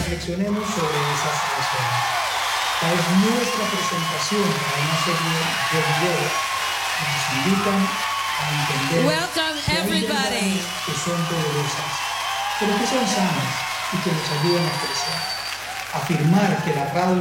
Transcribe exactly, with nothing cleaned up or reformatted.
reflexionemos sobre esas razones. Esta es nuestra presentación para una serie de videos que nos invitan a entender Welcome, que hay everybody. verdades que son poderosas, pero que son sanas y que nos ayudan a crecer. Afirmar que la radio